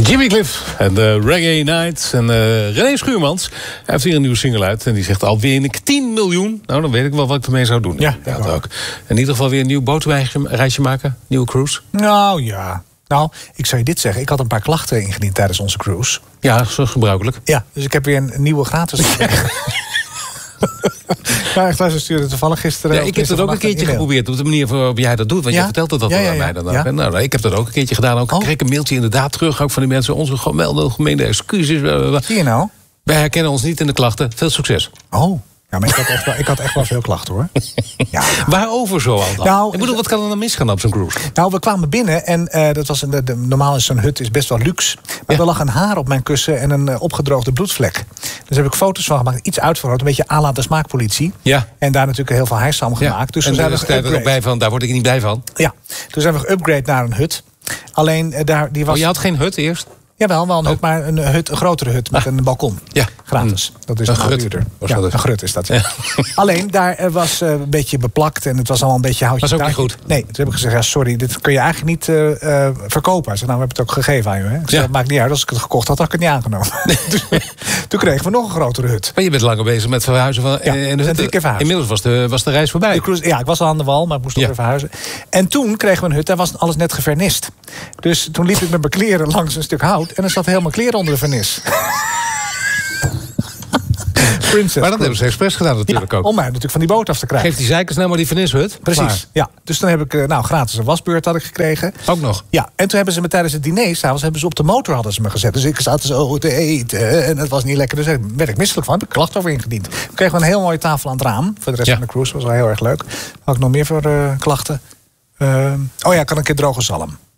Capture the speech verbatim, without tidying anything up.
Jimmy Cliff en de Reggae Night. En uh, René Schuurmans hij heeft hier een nieuwe single uit. En die zegt al win ik tien miljoen. Nou, dan weet ik wel wat ik ermee zou doen. Ja, ja dat ook. In ieder geval weer een nieuw bootreisje maken. Nieuwe cruise. Nou ja. Nou, ik zou je dit zeggen. Ik had een paar klachten ingediend tijdens onze cruise. Ja, zo gebruikelijk. Ja, dus ik heb weer een nieuwe gratis. Ja, echt waar, ze stuurde toevallig gisteren. Ja, ik heb dat ook een keertje geprobeerd op de manier waarop jij dat doet. Want ja? je vertelt dat al ja, ja, aan ja. mij dan ook. Ja? Nou, ik heb dat ook een keertje gedaan. Ook. Oh. Ik kreeg een mailtje inderdaad terug ook van die mensen. Onze gemeende excuses. Zie je nou? Wij herkennen ons niet in de klachten. Veel succes. Oh. Ja, maar ik had echt wel, ik had echt wel veel klachten, hoor. Ja. Waarover zo al dan? Nou, ik bedoel, wat kan er dan misgaan op zo'n cruise? Nou, we kwamen binnen en uh, dat was een, de, de, normaal is zo'n hut is best wel luxe. Maar ja. Er lag een haar op mijn kussen en een uh, opgedroogde bloedvlek. Dus heb ik foto's van gemaakt, iets uitvergroot. Een beetje à la de smaakpolitie. Ja. En daar natuurlijk heel veel hijsam gemaakt. Ja. Dus en zijn daar sta je er ook bij van, daar word ik niet blij van. Ja, toen zijn we geupgrade naar een hut. Alleen uh, daar, die was... Oh, je had geen hut eerst? Jawel, wel een oh. hut, maar een, hut, een grotere hut met ah. een balkon. Ja. Gratis. Dat is een een grut. duurder. Ja, een grut is dat. Ja. Alleen, daar was uh, een beetje beplakt en het was allemaal een beetje houtje. Was ook niet goed? Nee, toen heb ik gezegd, ja, sorry, dit kun je eigenlijk niet uh, uh, verkopen. Hij zei, nou, we hebben het ook gegeven aan je. Hè? Ik zei, ja. Dat maakt niet uit, als ik het gekocht had, had ik het niet aangenomen. dus, toen kregen we nog een grotere hut. Maar je bent langer bezig met verhuizen van... Ja, en de hut, ik verhuizen. Inmiddels was de, was de reis voorbij. De cruise, ja, ik was al aan de wal, maar ik moest nog ja. weer verhuizen. En toen kregen we een hut, daar was alles net gevernist. Dus toen liep ik met mijn kleren langs een stuk hout en er zat helemaal kleren onder de vernis. Maar dat hebben ze expres gedaan natuurlijk ja, ook. om mij natuurlijk van die boot af te krijgen. Geef die zeikers nou maar die vernishut. Precies, Klaar. ja. Dus dan heb ik nou gratis een wasbeurt had ik gekregen. Ook nog? Ja, en toen hebben ze me tijdens het diner, s'avonds hebben ze op de motor hadden ze me gezet. Dus ik zat zo te eten en het was niet lekker. Dus daar werd ik misselijk van, heb ik klacht over ingediend. Toen kregen we een heel mooie tafel aan het raam. Voor de rest ja. van de cruise, was wel heel erg leuk. Had ik nog meer voor uh, klachten? Uh, oh ja, ik had een keer droge zalm.